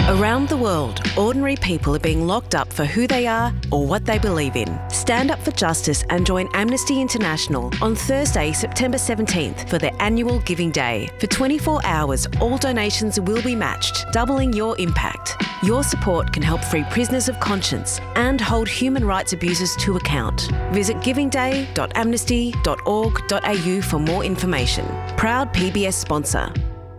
Around the world, ordinary people are being locked up for who they are or what they believe in. Stand up for justice and join Amnesty International on Thursday, September 17th for their annual Giving Day. For 24 hours, all donations will be matched, doubling your impact. Your support can help free prisoners of conscience and hold human rights abusers to account. Visit givingday.amnesty.org.au for more information. Proud PBS sponsor.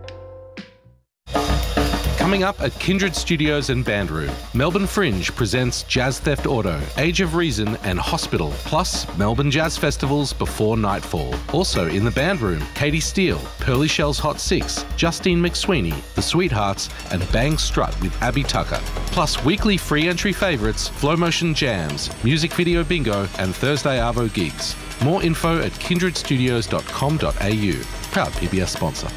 Coming up at Kindred Studios and Band Room, Melbourne Fringe presents Jazz Theft Auto, Age of Reason and Hospital, plus Melbourne Jazz Festivals before nightfall. Also in the Band Room, Katie Steele, Pearly Shell's Hot Six, Justine McSweeney, The Sweethearts and Bang Strut with Abby Tucker. Plus weekly free entry favourites, Flow Motion Jams, Music Video Bingo and Thursday Arvo gigs. More info at kindredstudios.com.au. Proud PBS sponsor.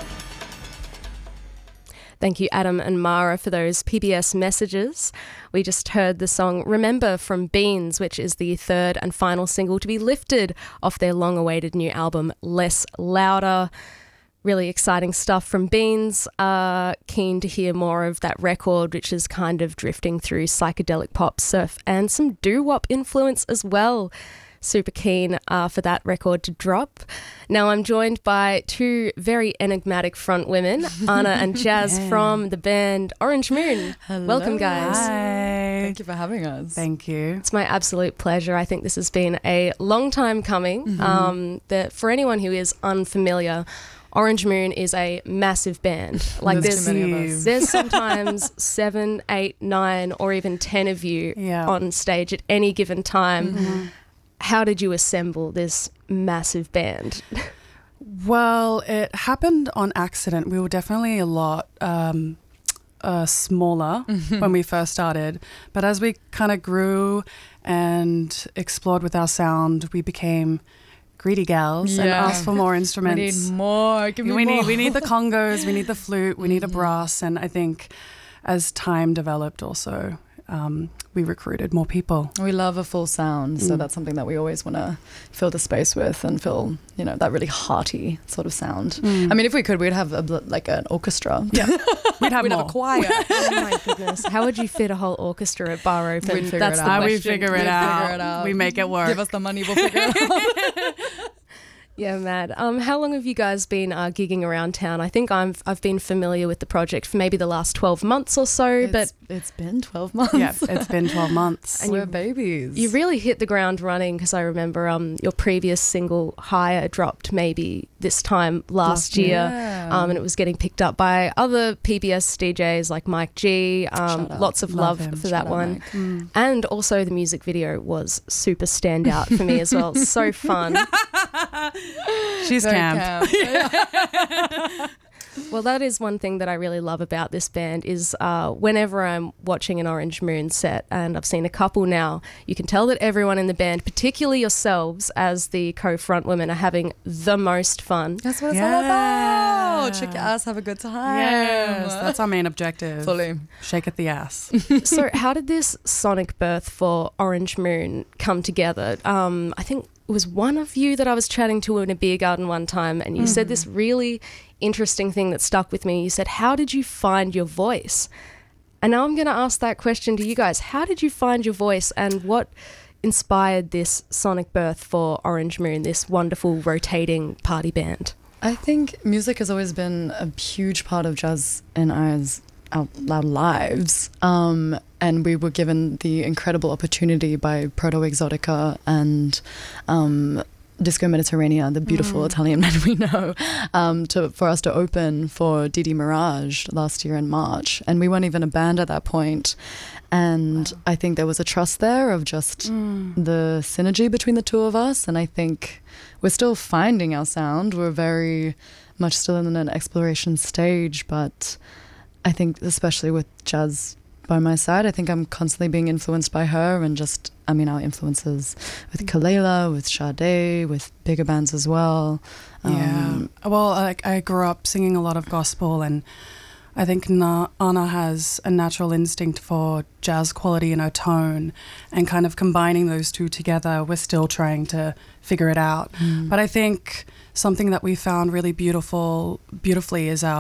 Thank you, Adam and Mara, for those PBS messages. We just heard the song Remember from Beans, which is the third and final single to be lifted off their long-awaited new album, Less Louder. Really exciting stuff from Beans. Keen to hear more of that record, which is kind of drifting through psychedelic pop, surf, and some doo-wop influence as well. Super keen for that record to drop. Now I'm joined by two very enigmatic front women, Anna and Jazz from the band Orange Moon. Hello. Welcome, guys. Hi. Thank you for having us. Thank you. It's my absolute pleasure. I think this has been a long time coming. For anyone who is unfamiliar, Orange Moon is a massive band. Like there's too many of us. There's sometimes 7, 8, 9 or even 10 of you on stage at any given time. How did you assemble this massive band? Well, it happened on accident. We were definitely a lot smaller when we first started. But as we kind of grew and explored with our sound, we became greedy gals and asked for more instruments. We need more. Give me more. We need the congos, we need the flute, we need a brass. And I think as time developed also, we recruited more people. We love a full sound, so that's something that we always want to fill the space with and fill, that really hearty sort of sound. I mean, if we could, we'd have an orchestra. Yeah, we'd have a choir. Oh my goodness. How would you fit a whole orchestra at Bar Open? We'd figure it out. We figure it out. We make it work. Give us the money, we'll figure it out. Yeah, mad. How long have you guys been gigging around town? I think I've been familiar with the project for maybe the last 12 months or so. It's been 12 months. Yeah, it's been 12 months. And we're babies. You really hit the ground running, because I remember your previous single, Higher, dropped maybe this time last year. And it was getting picked up by other PBS DJs like Mike G. Lots of love for that one. And also the music video was super standout for me as well. So fun. She's camp. Well, that is one thing that I really love about this band is whenever I'm watching an Orange Moon set, and I've seen a couple now, you can tell that everyone in the band, particularly yourselves as the co-front women, are having the most fun. That's what it's all about. Shake your ass, have a good time. Yes, that's our main objective. Fully. Shake at the ass. So how did this sonic birth for Orange Moon come together? I think it was one of you that I was chatting to in a beer garden one time, and you said this really interesting thing that stuck with me. You said, how did you find your voice? And now I'm going to ask that question to you guys. How did you find your voice, and what inspired this sonic birth for Orange Moon, this wonderful rotating party band? I think music has always been a huge part of Jazz and our lives. And we were given the incredible opportunity by Proto Exotica and Disco Mediterranea, the beautiful Italian men we know, for us to open for Didi Mirage last year in March. And we weren't even a band at that point. And I think there was a trust there of just the synergy between the two of us. And I think we're still finding our sound. We're very much still in an exploration stage, but I think especially with Jazz by my side, I think I'm constantly being influenced by her, and our influences with Kalela, with Sade, with bigger bands as well. Well, I grew up singing a lot of gospel, and I think Anna has a natural instinct for jazz quality in her tone, and kind of combining those two together, we're still trying to figure it out. But I think something that we found really beautifully is our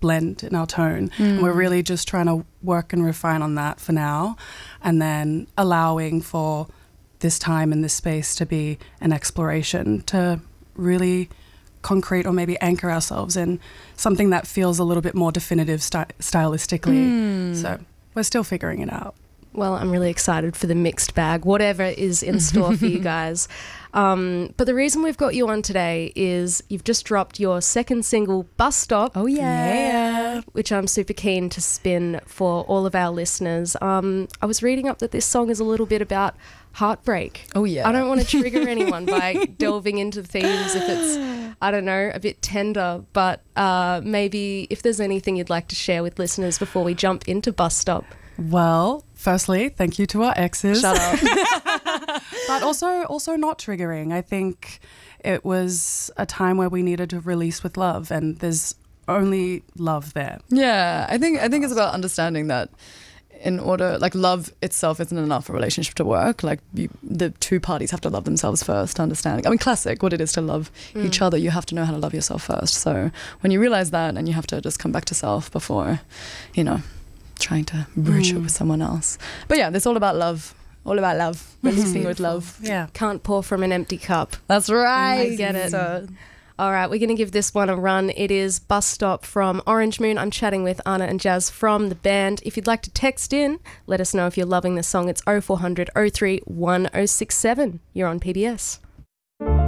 blend in our tone. And we're really just trying to work and refine on that for now, and then allowing for this time and this space to be an exploration to really concrete or maybe anchor ourselves in something that feels a little bit more definitive stylistically. So we're still figuring it out. Well, I'm really excited for the mixed bag, whatever is in store for you guys. But the reason we've got you on today is you've just dropped your second single, Bus Stop. Oh, yeah. Which I'm super keen to spin for all of our listeners. I was reading up that this song is a little bit about heartbreak. Oh, yeah. I don't want to trigger anyone by delving into themes if it's, I don't know, a bit tender, but maybe if there's anything you'd like to share with listeners before we jump into Bus Stop. Well, firstly, thank you to our exes. Shut up. But also not triggering. I think it was a time where we needed to release with love, and there's only love there. Yeah, I think it's about understanding that in order, like, love itself isn't enough for a relationship to work. Like, the two parties have to love themselves first, understanding. I mean, classic, what it is to love each other, you have to know how to love yourself first. So when you realize that, and you have to just come back to self before, trying to bridge it with someone else. But yeah, it's all about love. Releasing with love. Yeah. Can't pour from an empty cup. That's right. I get it. So, all right, we're going to give this one a run. It is Bus Stop from Orange Moon. I'm chatting with Anna and Jazz from the band. If you'd like to text in, let us know if you're loving the song. It's 0400 03 1067. You're on PBS.